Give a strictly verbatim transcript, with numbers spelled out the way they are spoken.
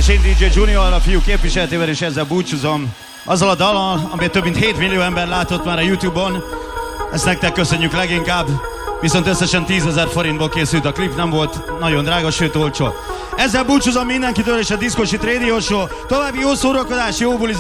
és én dé dzsé Junior, a fiú képviseletével, és ezzel búcsúzom. Azzal a dallal, amit több mint hét millió ember látott már a YouTube-on. Ezt nektek köszönjük leginkább. Viszont összesen tízezer forintból készült a klip, nem volt nagyon drága, sőt olcsó. Ezzel búcsúzom mindenkitől, és a Disco Shit Radio Show. További jó szórakozás, jó buli